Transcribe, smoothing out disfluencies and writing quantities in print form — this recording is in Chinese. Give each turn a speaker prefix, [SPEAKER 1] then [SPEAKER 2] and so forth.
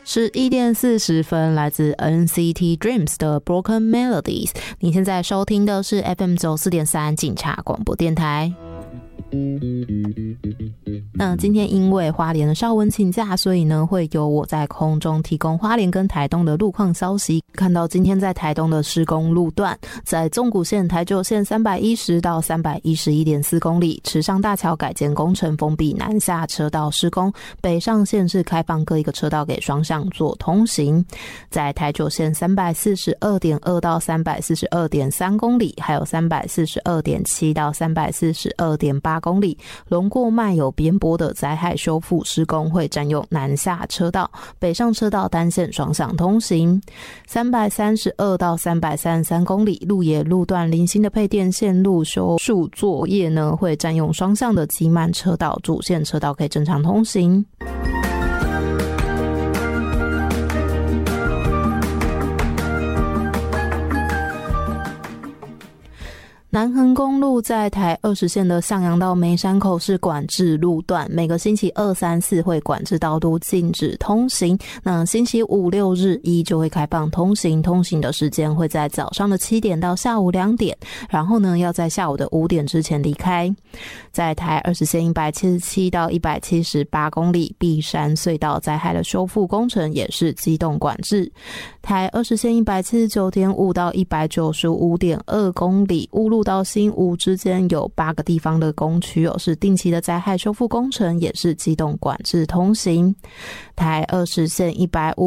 [SPEAKER 1] 11点40分，来自 NCT Dreams 的 Broken Melodies。你现在收听的是 FM 94.3警察广播电台。那今天因为花莲的邵文请假，所以呢会由我在空中提供花莲跟台东的路况消息。看到今天在台东的施工路段，在纵谷线、台九线310到311.4公里，池上大桥改建工程封闭南下车道施工，北上线是开放各一个车道给双向做通行。在台九线342.2到342.3公里，还有342.7到342.8公里，龙过脉有边坡的灾害修复施工会占用南下车道，北上车道单线双向通行。332到333公里，鹿野路段零星的配电线路修树作业呢，会占用双向的机慢车道，主线车道可以正常通行。南横公路在台20线的向阳到梅山口是管制路段，每个星期2、3、4会管制道路禁止通行，那星期5、6、日1就会开放通行，通行的时间会在早上的7点到下午2点，然后呢要在下午的5点之前离开。在台20线177到178公里，碧山隧道灾害的修复工程也是机动管制。台20线179.5到195.2公里，乌路到新吴之间有8个地方的工区是定期的灾害修复工程，也是机动管制通行。台20线150